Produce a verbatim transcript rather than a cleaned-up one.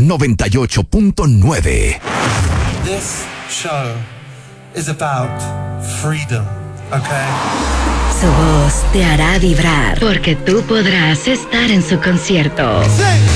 noventa y ocho punto nueve. This show is about freedom, okay? Su voz te hará vibrar porque tú podrás estar en su concierto. Sí.